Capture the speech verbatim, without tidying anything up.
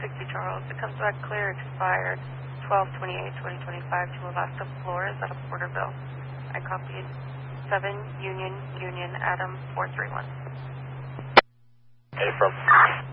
sixty Charles. It comes back clear, expired twelve twenty-eight twenty twenty-five to Alaska Flores out of Porterville. I copied seven Union Union Adam four three one. Hey, from